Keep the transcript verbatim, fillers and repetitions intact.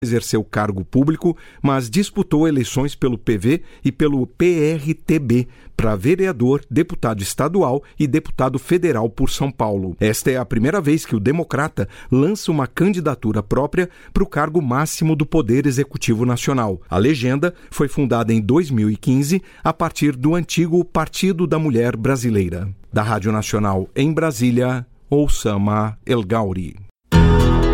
exerceu cargo público, mas disputou eleições pelo P V e pelo P R T B para vereador, deputado estadual e deputado federal por São Paulo. Esta é a primeira vez que o democrata lança uma candidatura própria para o cargo máximo do Poder Executivo Nacional. A legenda foi fundada em dois mil e quinze a partir do antigo Partido da Mulher Brasileira. Da Rádio Nacional em Brasília, Oussama El Gauri.